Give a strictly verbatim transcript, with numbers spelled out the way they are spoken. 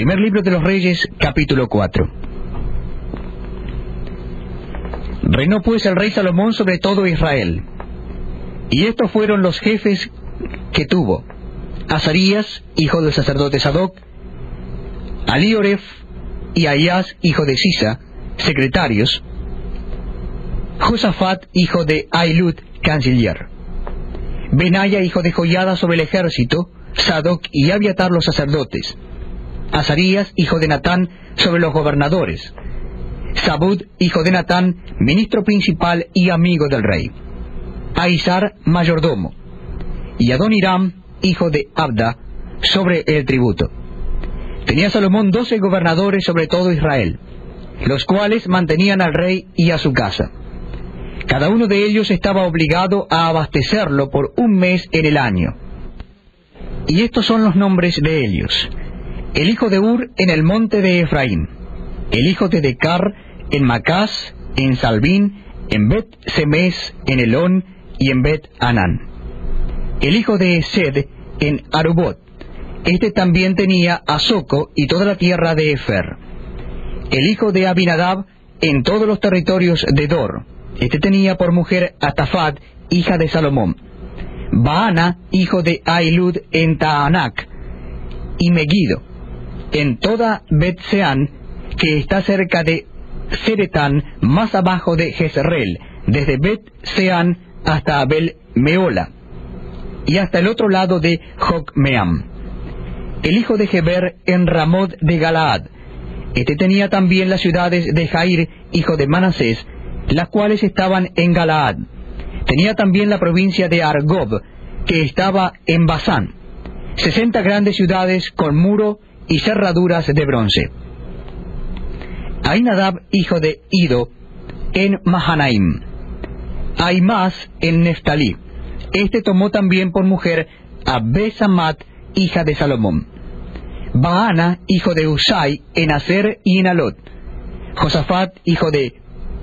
Primer libro de los Reyes, capítulo cuatro. Reinó pues el rey Salomón sobre todo Israel. Y estos fueron los jefes que tuvo: Azarías, hijo del sacerdote Sadoc; Alioref y Ahías, hijo de Sisa, secretarios; Josafat, hijo de Ahilud, canciller; Benaya, hijo de Joiada, sobre el ejército; Sadoc y Abiatar, los sacerdotes; Azarías, hijo de Natán, sobre los gobernadores; Zabud, hijo de Natán, ministro principal y amigo del rey; Aizar, mayordomo; y Adoniram, hijo de Abda, sobre el tributo. Tenía Salomón doce gobernadores sobre todo Israel, los cuales mantenían al rey y a su casa. Cada uno de ellos estaba obligado a abastecerlo por un mes en el año. Y estos son los nombres de ellos: el hijo de Ur en el monte de Efraín; el hijo de Decar en Macás, en Salbín, en Bet-Semes, en Elón y en Bet-Anán; el hijo de Esed en Arubot; este también tenía a Soco y toda la tierra de Efer; el hijo de Abinadab en todos los territorios de Dor; este tenía por mujer a Tafat, hija de Salomón; Baana, hijo de Ahilud en Taanac; y Megiddo en toda Bet-Seán, que está cerca de Zeretán, más abajo de Jezreel, desde Bet-Seán hasta Abel-Meola, y hasta el otro lado de Jocmeam; el hijo de Geber en Ramot de Galaad; este tenía también las ciudades de Jair, hijo de Manasés, las cuales estaban en Galaad; tenía también la provincia de Argob, que estaba en Basán, sesenta grandes ciudades con muro y cerraduras de bronce. Ainadab, hijo de Ido, en Mahanaim; Aimás en Neftalí; este tomó también por mujer a Besamat, hija de Salomón; Baana, hijo de Usai, en Aser y en Alot; Josafat, hijo de